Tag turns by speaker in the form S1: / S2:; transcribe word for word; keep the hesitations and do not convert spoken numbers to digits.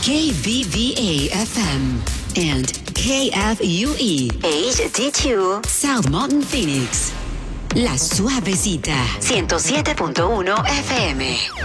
S1: K B V A F M and K F U E H D two South Mountain Phoenix. La Suavecita ciento siete punto uno F M.